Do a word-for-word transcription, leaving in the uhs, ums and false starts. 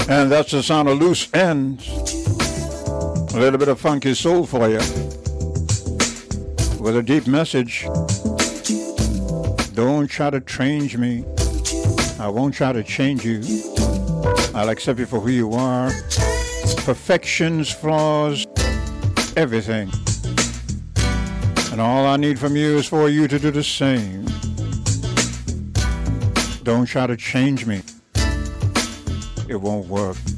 And that's the sound of Loose Ends. A little bit of funky soul for you. With a deep message. Don't try to change me. I won't try to change you. I'll accept you for who you are. Perfections, flaws, everything. And all I need from you is for you to do the same. Don't try to change me. It won't work.